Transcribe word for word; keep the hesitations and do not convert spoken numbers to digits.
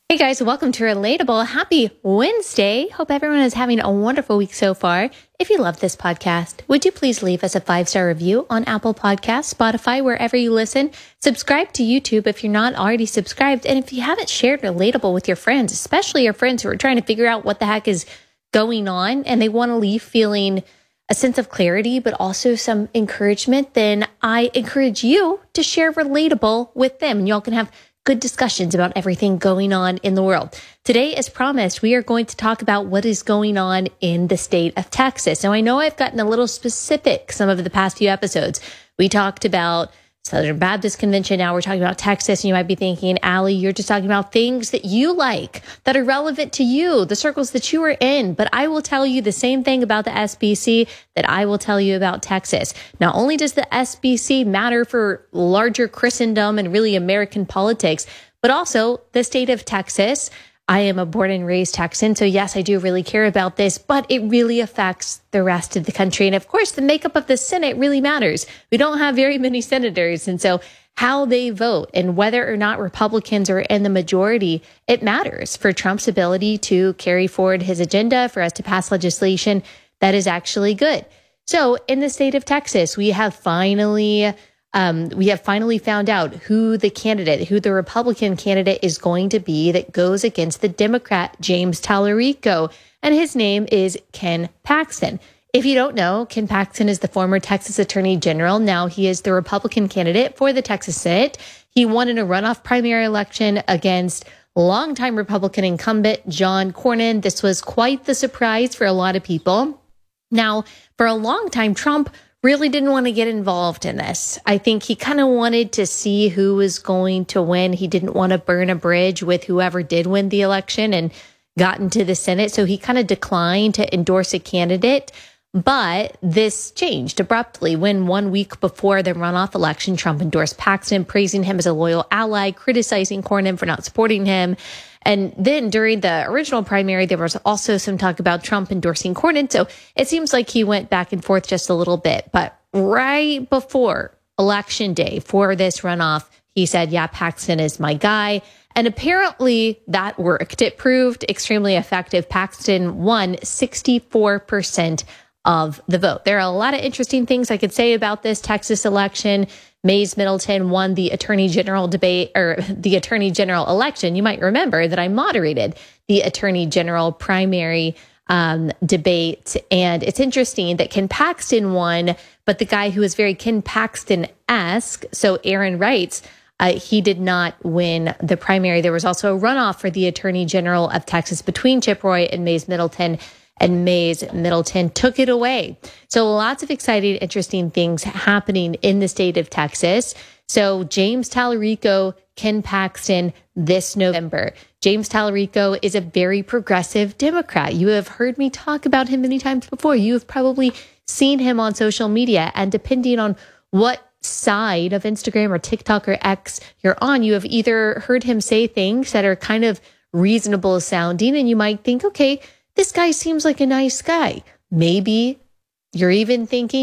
Hey guys, welcome to Relatable. Happy Wednesday. Hope everyone is having a wonderful week so far. If you love this podcast, would you please leave us a five-star review on Apple Podcasts, Spotify, wherever you listen. Subscribe to YouTube if you're not already subscribed. And if you haven't shared Relatable with your friends, especially your friends who are trying to figure out what the heck is going on and they want to leave feeling a sense of clarity, but also some encouragement, then I encourage you to share Relatable with them and y'all can have good discussions about everything going on in the world. Today, as promised, we are going to talk about what is going on in the state of Texas. Now, I know I've gotten a little specific some of the past few episodes. We talked about Southern Baptist Convention. Now we're talking about Texas. And you might be thinking, Allie, you're just talking about things that you like, that are relevant to you, the circles that you are in. But I will tell you the same thing about the S B C that I will tell you about Texas. Not only does the S B C matter for larger Christendom and really American politics, but also the state of Texas. I am a born and raised Texan, so yes, I do really care about this, but it really affects the rest of the country. And of course, the makeup of the Senate really matters. We don't have very many senators, and so how they vote and whether or not Republicans are in the majority, it matters for Trump's ability to carry forward his agenda, for us to pass legislation that is actually good. So in the state of Texas, we have finally Um, we have finally found out who the candidate, who the Republican candidate is going to be that goes against the Democrat, James Tallarico, and his name is Ken Paxton. If you don't know, Ken Paxton is the former Texas Attorney General. Now he is the Republican candidate for the Texas Senate. He won in a runoff primary election against longtime Republican incumbent John Cornyn. This was quite the surprise for a lot of people. Now, for a long time, Trump really didn't want to get involved in this. I think he kind of wanted to see who was going to win. He didn't want to burn a bridge with whoever did win the election and got into the Senate. So he kind of declined to endorse a candidate. But this changed abruptly when one week before the runoff election, Trump endorsed Paxton, praising him as a loyal ally, criticizing Cornyn for not supporting him. And then during the original primary, there was also some talk about Trump endorsing Cornyn. So it seems like he went back and forth just a little bit. But right before election day for this runoff, he said, yeah, Paxton is my guy. And apparently that worked. It proved extremely effective. Paxton won sixty-four percent of the vote. There are a lot of interesting things I could say about this Texas election. Mayes Middleton won the attorney general debate or the attorney general election. You might remember that I moderated the attorney general primary um, debate. And it's interesting that Ken Paxton won, but the guy who was very Ken Paxton-esque, so Aaron Reitz, uh, he did not win the primary. There was also a runoff for the attorney general of Texas between Chip Roy and Mayes Middleton. And Mayes Middleton took it away. So lots of exciting, interesting things happening in the state of Texas. So James Tallarico, Ken Paxton this November. James Tallarico is a very progressive Democrat. You have heard me talk about him many times before. You have probably seen him on social media. And depending on what side of Instagram or TikTok or X you're on, you have either heard him say things that are kind of reasonable sounding, and you might think, okay, this guy seems like a nice guy. Maybe you're even thinking